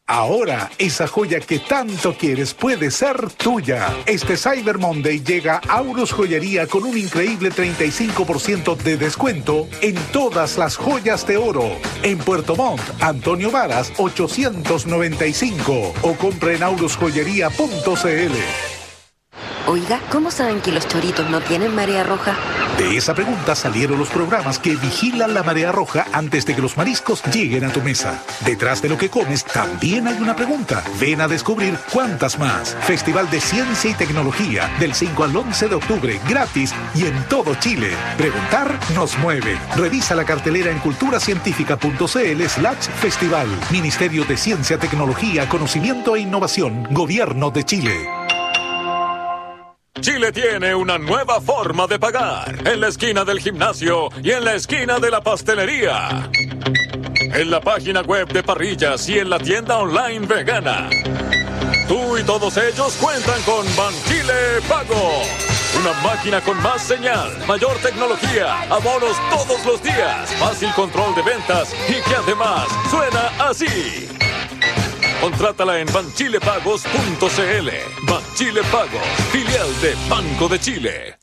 Ahora, esa joya que tanto quieres puede ser tuya. Este Cyber Monday llega a Aurus Joyería con un increíble 35% de descuento en todas las joyas de oro. En Puerto Montt, Antonio Varas, 895. O compre en aurusjoyería.cl. Oiga, ¿cómo saben que los choritos no tienen marea roja? De esa pregunta salieron los programas que vigilan la marea roja antes de que los mariscos lleguen a tu mesa. Detrás de lo que comes también hay una pregunta. Ven a descubrir cuántas más. Festival de Ciencia y Tecnología del 5 al 11 de octubre, gratis y en todo Chile. Preguntar nos mueve. Revisa la cartelera en culturacientífica.cl/festival. Ministerio de Ciencia, Tecnología, Conocimiento e Innovación. Gobierno de Chile. Chile tiene una nueva forma de pagar. En la esquina del gimnasio y en la esquina de la pastelería. En la página web de Parrillas y en la tienda online vegana. Tú y todos ellos cuentan con Banchile Pago. Una máquina con más señal, mayor tecnología, abonos todos los días, fácil control de ventas y que además suena así. Contrátala en banchilepagos.cl. Banchile Pagos, filial de Banco de Chile.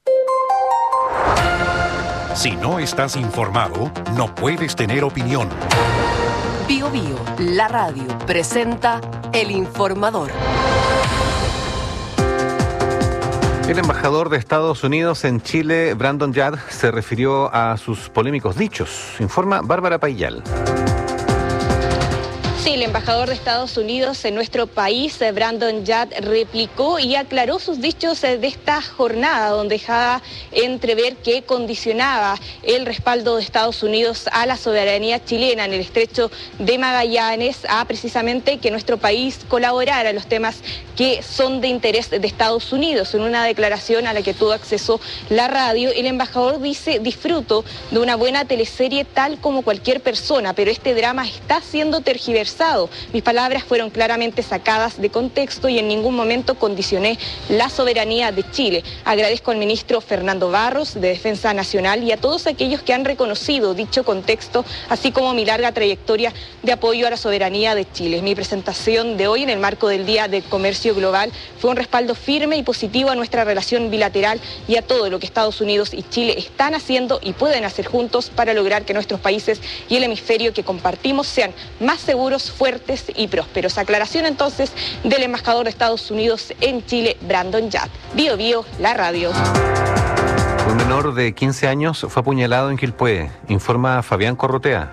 Si no estás informado, no puedes tener opinión. Bio Bio, la radio, presenta El Informador. El embajador de Estados Unidos en Chile, Brandon Judd, se refirió a sus polémicos dichos. Informa Bárbara Payal. Sí, el embajador de Estados Unidos en nuestro país, Brandon Judd, replicó y aclaró sus dichos de esta jornada, donde dejaba entrever que condicionaba el respaldo de Estados Unidos a la soberanía chilena en el estrecho de Magallanes a precisamente que nuestro país colaborara en los temas que son de interés de Estados Unidos. En una declaración a la que tuvo acceso la radio, el embajador dice: disfruto de una buena teleserie tal como cualquier persona, pero este drama está siendo tergiversado. Mis palabras fueron claramente sacadas de contexto y en ningún momento condicioné la soberanía de Chile. Agradezco al ministro Fernando Barros de Defensa Nacional y a todos aquellos que han reconocido dicho contexto, así como mi larga trayectoria de apoyo a la soberanía de Chile. Mi presentación de hoy en el marco del Día del Comercio Global fue un respaldo firme y positivo a nuestra relación bilateral y a todo lo que Estados Unidos y Chile están haciendo y pueden hacer juntos para lograr que nuestros países y el hemisferio que compartimos sean más seguros, fuertes y prósperos. Aclaración entonces del embajador de Estados Unidos en Chile, Brandon Judd. Bio Bio, la radio. Un menor de 15 años fue apuñalado en Quilpué, informa Fabián Corrotea.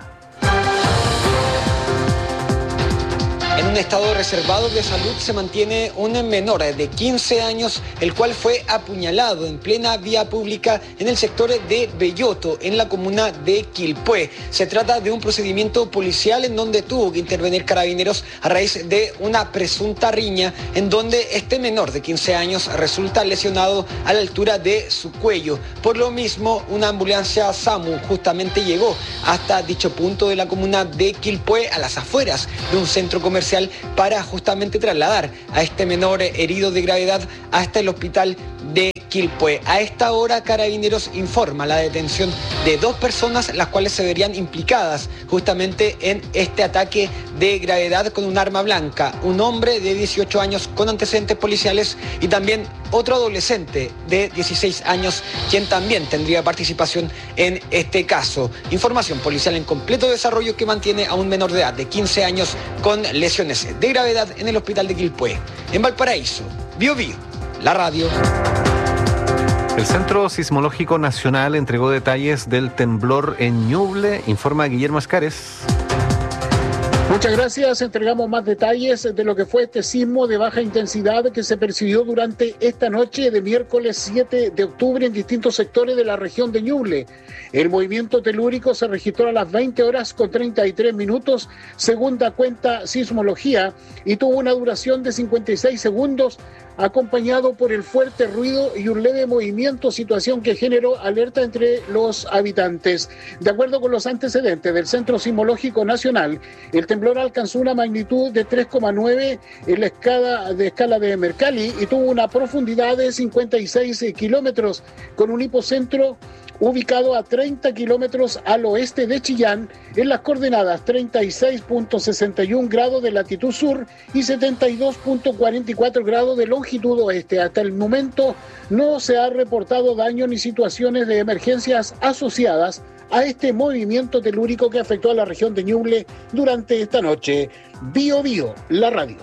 En un estado reservado de salud se mantiene un menor de 15 años, el cual fue apuñalado en plena vía pública en el sector de Belloto, en la comuna de Quilpué. Se trata de un procedimiento policial en donde tuvo que intervenir carabineros a raíz de una presunta riña, en donde este menor de 15 años resulta lesionado a la altura de su cuello. Por lo mismo, una ambulancia SAMU justamente llegó hasta dicho punto de la comuna de Quilpué, a las afueras de un centro comercial, para justamente trasladar a este menor herido de gravedad hasta el hospital de Quilpué. A esta hora, Carabineros informa la detención de 2 personas, las cuales se verían implicadas justamente en este ataque de gravedad con un arma blanca. Un hombre de 18 años con antecedentes policiales y también otro adolescente de 16 años, quien también tendría participación en este caso. Información policial en completo desarrollo que mantiene a un menor de edad de 15 años con lesiones de gravedad en el hospital de Quilpué. En Valparaíso, Bio Bio, la radio. El Centro Sismológico Nacional entregó detalles del temblor en Ñuble, informa Guillermo Escares. Muchas gracias. Entregamos más detalles de lo que fue este sismo de baja intensidad que se percibió durante esta noche de miércoles 7 de octubre en distintos sectores de la región de Ñuble. El movimiento telúrico se registró a las 20 horas con 33 minutos, según da cuenta Sismología, y tuvo una duración de 56 segundos, acompañado por el fuerte ruido y un leve movimiento, situación que generó alerta entre los habitantes. De acuerdo con los antecedentes del Centro Sismológico Nacional, el temblor alcanzó una magnitud de 3,9 en la escala de Mercalli y tuvo una profundidad de 56 kilómetros, con un hipocentro ubicado a 30 kilómetros al oeste de Chillán, en las coordenadas 36.61 grados de latitud sur y 72.44 grados de longitud oeste. Hasta el momento no se ha reportado daño ni situaciones de emergencias asociadas a este movimiento telúrico que afectó a la región de Ñuble durante esta noche. Bio Bio, la radio.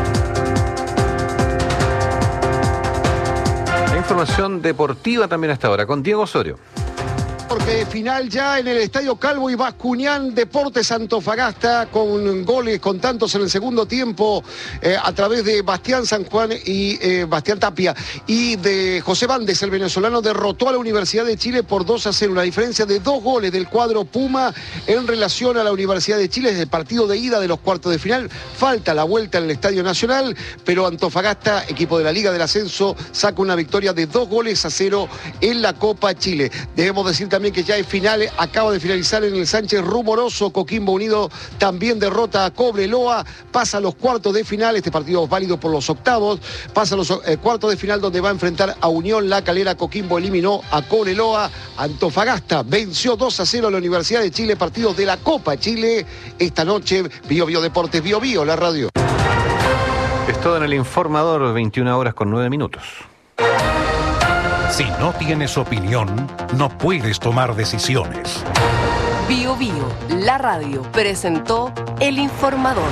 Información deportiva también hasta ahora con Diego Osorio. Porque final ya en el Estadio Calvo y Bascuñán, Deportes Antofagasta, con goles, con tantos en el segundo tiempo, a través de Bastián San Juan y Bastián Tapia y de José Bandes, el venezolano, derrotó a la Universidad de Chile por 2-0, una diferencia de 2 goles del cuadro Puma en relación a la Universidad de Chile. Es el partido de ida de los cuartos de final, falta la vuelta en el Estadio Nacional, pero Antofagasta, equipo de la Liga del Ascenso, saca una victoria de 2-0 en la Copa Chile. Debemos decir también que ya es final, acaba de finalizar en el Sánchez Rumoroso. Coquimbo Unido también derrota a Cobreloa, pasa a los cuartos de final. Este partido es válido por los octavos, pasa a los cuartos de final, donde va a enfrentar a Unión La Calera. Coquimbo eliminó a Cobreloa. Antofagasta venció 2-0 a la Universidad de Chile, partido de la Copa Chile esta noche. Bio Bio Deportes, Bio Bio, la radio. Es todo en el Informador, 21 horas con 9 minutos. Si no tienes opinión, no puedes tomar decisiones. Bio Bio, la radio, presentó El Informador.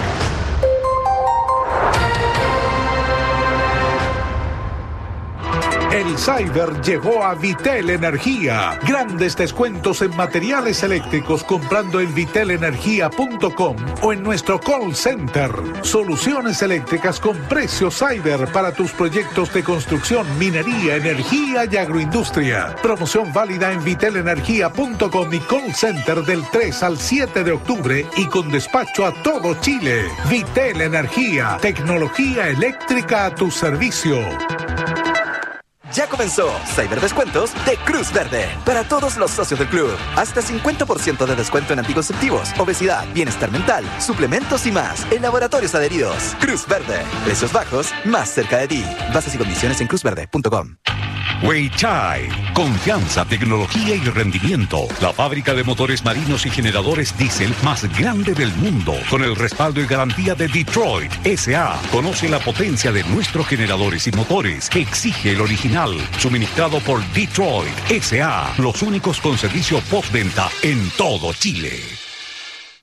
El Cyber llegó a Vitel Energía. Grandes descuentos en materiales eléctricos comprando en vitelenergia.com o en nuestro call center. Soluciones eléctricas con precio Cyber para tus proyectos de construcción, minería, energía y agroindustria. Promoción válida en vitelenergia.com y call center del 3 al 7 de octubre y con despacho a todo Chile. Vitel Energía, tecnología eléctrica a tu servicio. Ya comenzó Cyberdescuentos de Cruz Verde. Para todos los socios del club, hasta 50% de descuento en anticonceptivos, obesidad, bienestar mental, suplementos y más. En laboratorios adheridos. Cruz Verde. Precios bajos, más cerca de ti. Bases y condiciones en cruzverde.com. Weichai, confianza, tecnología y rendimiento. La fábrica de motores marinos y generadores diésel más grande del mundo, con el respaldo y garantía de Detroit S.A. Conoce la potencia de nuestros generadores y motores que exige el original, suministrado por Detroit S.A. Los únicos con servicio postventa en todo Chile.